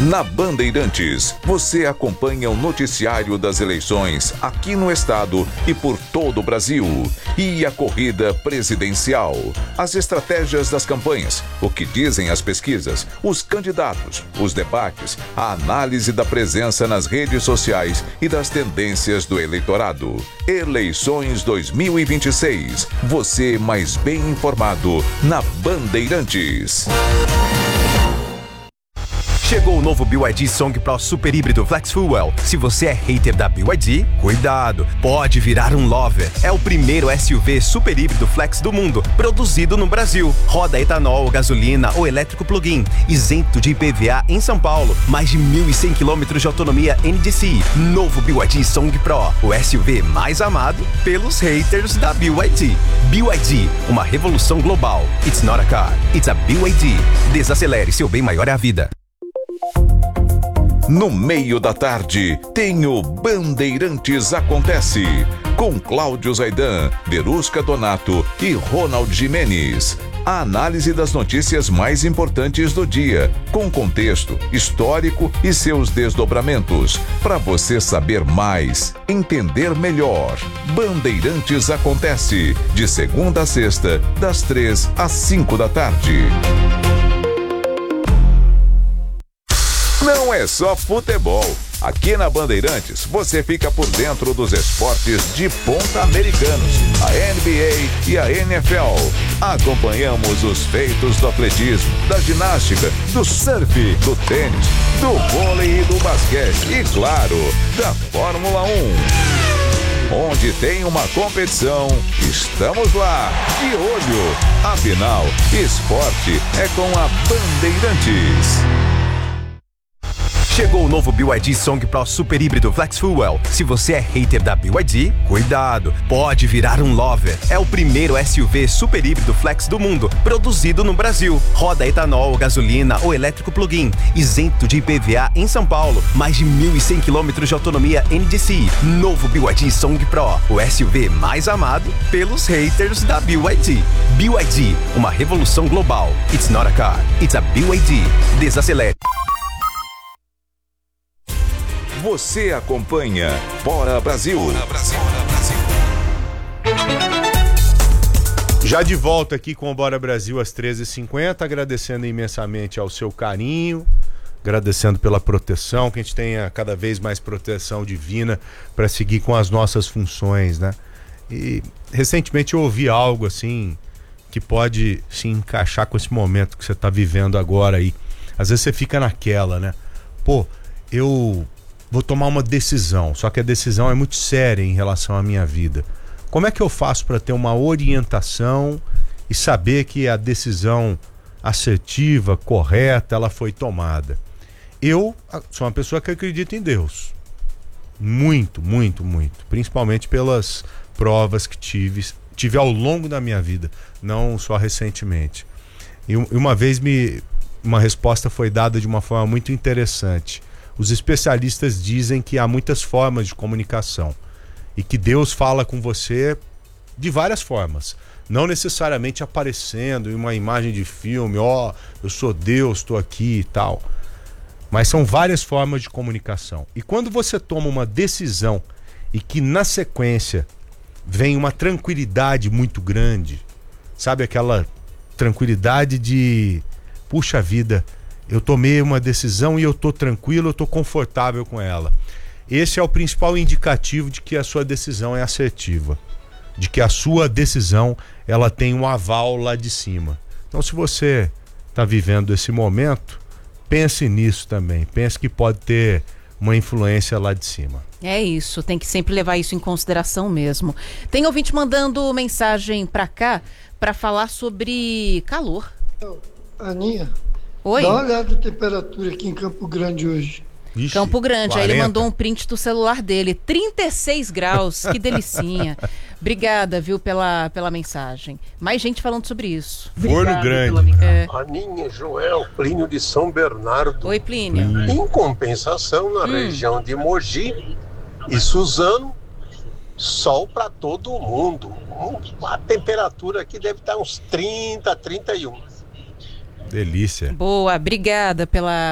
Na Bandeirantes, você acompanha o noticiário das eleições aqui no estado e por todo o Brasil. E a corrida presidencial, as estratégias das campanhas, o que dizem as pesquisas, os candidatos, os debates, a análise da presença nas redes sociais e das tendências do eleitorado. Eleições 2026. Você mais bem informado na Bandeirantes. Chegou o novo BYD Song Pro Super Híbrido Flex Fuel. Se você é hater da BYD, cuidado, pode virar um lover. É o primeiro SUV super híbrido flex do mundo, produzido no Brasil. Roda etanol, gasolina ou elétrico plug-in, isento de IPVA em São Paulo. Mais de 1.100 km de autonomia NDCi. Novo BYD Song Pro, o SUV mais amado pelos haters da BYD. BYD, uma revolução global. It's not a car, it's a BYD. Desacelere, seu bem maior é a vida. No meio da tarde, tem o Bandeirantes Acontece, com Cláudio Zaidan, Verusca Donato e Ronald Gimenez. A análise das notícias mais importantes do dia, com contexto histórico e seus desdobramentos, para você saber mais, entender melhor. Bandeirantes Acontece, de segunda a sexta, das 3 às 5 da tarde. Não é só futebol. Aqui na Bandeirantes, você fica por dentro dos esportes de ponta americanos, a NBA e a NFL. Acompanhamos os feitos do atletismo, da ginástica, do surf, do tênis, do vôlei e do basquete e, claro, da Fórmula 1. Onde tem uma competição, estamos lá, de olho. Afinal, esporte é com a Bandeirantes. Chegou o novo BYD Song Pro Super Híbrido Flex Fuel. Se você é hater da BYD, cuidado, pode virar um lover. É o primeiro SUV super híbrido flex do mundo, produzido no Brasil. Roda etanol, gasolina ou elétrico plug-in, isento de IPVA em São Paulo. Mais de 1.100 km de autonomia NDCi. Novo BYD Song Pro, o SUV mais amado pelos haters da BYD. BYD, uma revolução global. It's not a car, it's a BYD. Desacelere. Você acompanha Bora Brasil. Bora Brasil. Já de volta aqui com o Bora Brasil às 13h50, agradecendo imensamente ao seu carinho, agradecendo pela proteção, que a gente tenha cada vez mais proteção divina para seguir com as nossas funções, né? E recentemente eu ouvi algo assim que pode se encaixar com esse momento que você está vivendo agora aí. Às vezes você fica naquela, né? Pô, eu vou tomar uma decisão, só que a decisão é muito séria em relação à minha vida. Como é que eu faço para ter uma orientação e saber que a decisão assertiva, correta, ela foi tomada? Eu sou uma pessoa que acredita em Deus. Muito, muito, muito. Principalmente pelas provas que tive ao longo da minha vida, não só recentemente. E uma vez uma resposta foi dada de uma forma muito interessante. Os especialistas dizem que há muitas formas de comunicação e que Deus fala com você de várias formas, não necessariamente aparecendo em uma imagem de filme, eu sou Deus, estou aqui e tal, mas são várias formas de comunicação. E quando você toma uma decisão e que na sequência vem uma tranquilidade muito grande, sabe, aquela tranquilidade de puxa vida, eu tomei uma decisão e eu tô tranquilo, eu tô confortável com ela. Esse é o principal indicativo de que a sua decisão é assertiva, de que a sua decisão ela tem um aval lá de cima. Então, se você está vivendo esse momento, pense nisso também, pense que pode ter uma influência lá de cima. É isso, tem que sempre levar isso em consideração mesmo. Tem ouvinte mandando mensagem para cá para falar sobre calor. Aninha, oi? Dá uma olhada na temperatura aqui em Campo Grande hoje. Ixi, Campo Grande, 40. aí ele mandou um print do celular dele, 36 graus, que delicinha. Obrigada, viu, pela mensagem. Mais gente falando sobre isso. Forno Grande. Aninha, Joel, Plínio de São Bernardo. Oi, Plínio. Em compensação, na região de Mogi e Suzano, sol para todo mundo. A temperatura aqui deve estar uns 30, 31. Delícia. Boa, obrigada pela